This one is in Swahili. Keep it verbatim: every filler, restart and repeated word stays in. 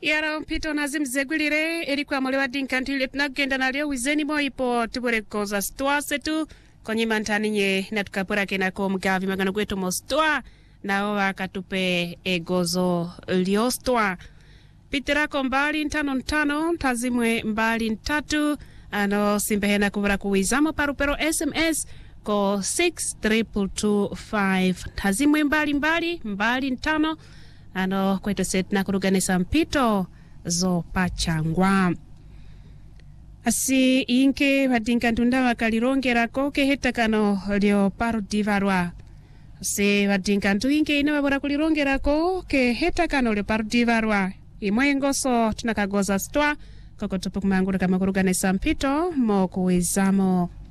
Yara mpito nazimzegulire erikwa molewa dinkantile tunagenda nalio wizeni mo ipo tubore koza stoa setu konyi mantani nye natukapura kena ko mgavi magano kwetu mo stoa na owa katupe egozo lio stoa pitira ko mbali ntano ntano tazimwe mbali ntatu ano simbehena kubura kuwizamo parupero S M S ko six triple two five tazimwe mbali mbali mbali ntano ano kwetu set na kuruganisa mpito zo pachangwa asi inke vadinka ntunda wakalirongera koke hetakano lio paro divarwa asi vadinka ntu inke ina wabora kulirongera koke hetakano lio paro divarwa imwe ngoso tunakagoza stoa koko tupu kumangura kama kuruganisa mpito mo kuwizamo